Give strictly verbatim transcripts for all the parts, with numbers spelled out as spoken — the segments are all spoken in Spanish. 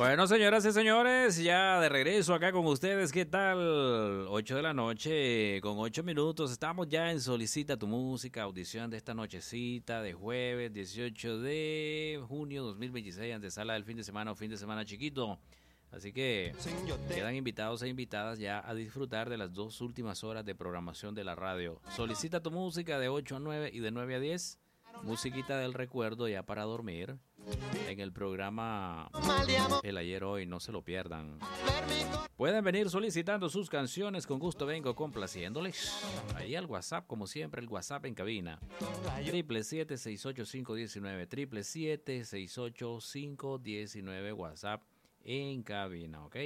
Bueno, señoras y señores, ya de regreso acá con ustedes. ¿Qué tal? Ocho de la noche con ocho minutos. Estamos ya en Solicita tu Música, audición de esta nochecita de jueves dieciocho de junio dos mil veintiséis, antesala del fin de semana o fin de semana chiquito. Así que quedan invitados e invitadas ya a disfrutar de las dos últimas horas de programación de la radio. Solicita tu música de ocho a nueve y de nueve a diez. Musiquita del recuerdo ya para dormir en el programa El Ayer Hoy, no se lo pierdan. Pueden venir solicitando sus canciones, con gusto vengo complaciéndoles. Ahí al WhatsApp, como siempre, el WhatsApp en cabina. Triple siete seis ocho cinco uno nueve, triple siete seis ocho cinco uno nueve, WhatsApp en cabina, ¿ok?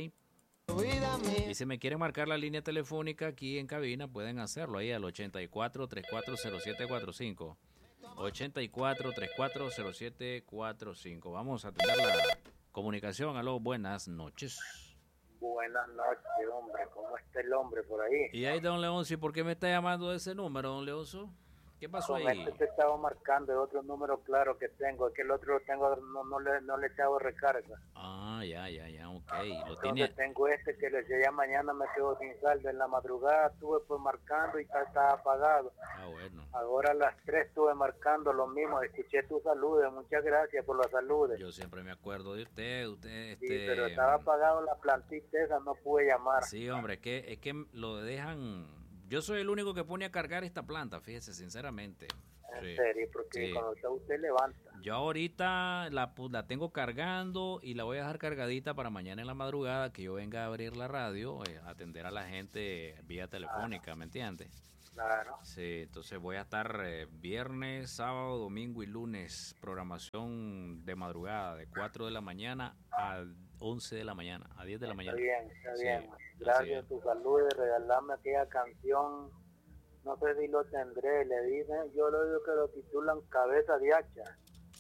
Y si me quieren marcar la línea telefónica aquí en cabina, pueden hacerlo ahí al ochenta y cuatro, treinta y cuatro, cero siete cuarenta y cinco. ochenta y cuatro, treinta y cuatro, cero siete cuarenta y cinco. Vamos a tener la comunicación. Aló, buenas noches. Buenas noches, hombre. ¿Cómo está el hombre por ahí? Y ahí, don Leoncio, ¿por qué me está llamando de ese número, don Leoncio? ¿Qué pasó Con ahí? este te estaba marcando el otro número claro que tengo. Es que el otro lo tengo, no, no, le, no le echaba recarga. Ah, ya, ya, ya, ok. Lo Entonces tiene... tengo este que le decía mañana me quedo sin saldo. En la madrugada estuve pues marcando y está, está apagado. Ah, bueno. Ahora a las tres estuve marcando lo mismo. Escuché tus saludos. Muchas gracias por los saludos. Yo siempre me acuerdo de usted. Usted, este... Sí, pero estaba apagado la plantita esa, no pude llamar. Sí, hombre, es que, es que lo dejan... Yo soy el único que pone a cargar esta planta, fíjese, sinceramente. En Sí, serio, porque sí. cuando usted, usted levanta. Yo ahorita la, la tengo cargando y la voy a dejar cargadita para mañana en la madrugada que yo venga a abrir la radio, eh, a atender a la gente vía telefónica, claro. ¿Me entiendes? Claro. Sí, entonces voy a estar eh, viernes, sábado, domingo y lunes, programación de madrugada, de cuatro de la mañana a once de la mañana, a diez de la mañana. Está bien, está sí, bien. Gracias a tu salud de regalarme aquella canción. No sé si lo tendré, le dicen, yo lo digo que lo titulan Cabeza de Hacha.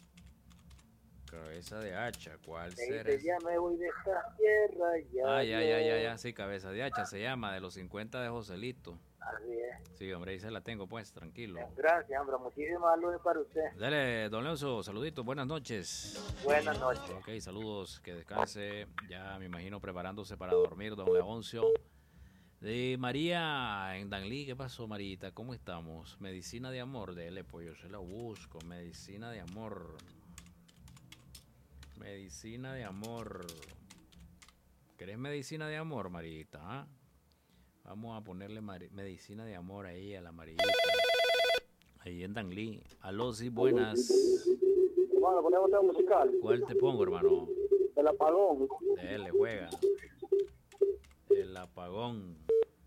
Cabeza de Hacha, ¿cuál Ahí será? te ya me voy de esta tierra, ya. Ah, ya, ya, ya, ya, sí, Cabeza de Hacha se llama, de los cincuenta de Joselito. Así es. Sí, hombre, ahí se la tengo, pues, tranquilo. Gracias, hombre, muchísimas saludos para usted. Dale, don Leonzo, saluditos, buenas noches. Buenas noches. Ok, saludos, que descanse, ya me imagino preparándose para dormir, don Leoncio. De María en Danlí, ¿qué pasó, Marita? ¿Cómo estamos? Medicina de amor, dele, pues yo se la busco. Medicina de amor. Medicina de amor. ¿Querés medicina de amor, Marita? ¿Ah? Vamos a ponerle medicina de amor ahí a la Marita. Ahí en Danlí. Aló, sí, buenas. Hermano, ponemos tema musical. ¿Cuál te pongo, hermano? El apagón. Dele, juega. El apagón.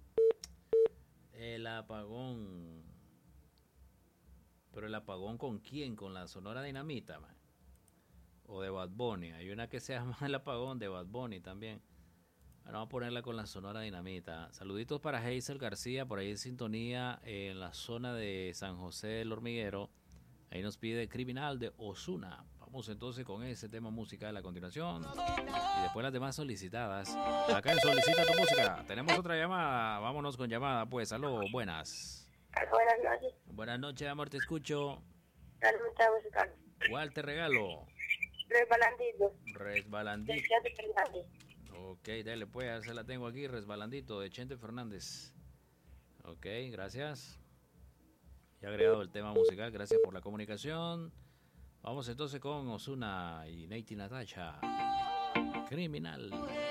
El apagón. Pero el apagón ¿con quién? ¿Con la Sonora Dinamita, man? O de Bad Bunny. Hay una que se llama El Apagón de Bad Bunny también. Ahora vamos a ponerla con la Sonora Dinamita. Saluditos para Hazel García, por ahí en sintonía en la zona de San José del Hormiguero. Ahí nos pide Criminal de Ozuna. Vamos entonces con ese tema musical a continuación. Y después las demás solicitadas. Acá en Solicita tu Música. Tenemos otra llamada. Vámonos con llamada, pues. Aló, buenas. Buenas noches. Buenas noches, amor, te escucho. Dale un tema musical. ¿Cuál te regalo? Resbalandito. Resbalandito. De Chente Fernández. Ok, dale, pues, se la tengo aquí, Resbalandito de Chente Fernández. Ok, gracias. Ya agregado el tema musical, gracias por la comunicación. Vamos entonces con Ozuna y Nati Natasha. Criminal.